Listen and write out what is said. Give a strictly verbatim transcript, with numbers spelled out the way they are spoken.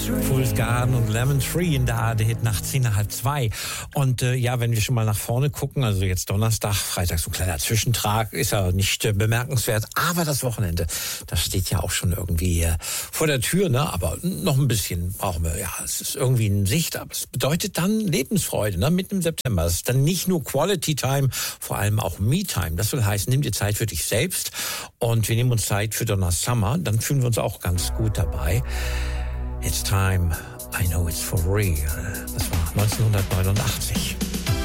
Fool's Garden und Lemon Tree in der A R D-Hit nach zehn nach halb zwei. Und äh, ja, wenn wir schon mal nach vorne gucken, also jetzt Donnerstag, Freitag so ein kleiner Zwischentrag, ist ja nicht äh, bemerkenswert. Aber das Wochenende, das steht ja auch schon irgendwie äh, vor der Tür, ne? Aber noch ein bisschen brauchen wir. Ja, es ist irgendwie in Sicht, aber es bedeutet dann Lebensfreude, ne? Mitten im September. Es ist dann nicht nur Quality Time, vor allem auch Me Time. Das soll heißen, nimm dir Zeit für dich selbst und wir nehmen uns Zeit für Donna Summer. Dann fühlen wir uns auch ganz gut dabei. It's time, I know it's for real. Das war neunzehnhundertneunundachtzig.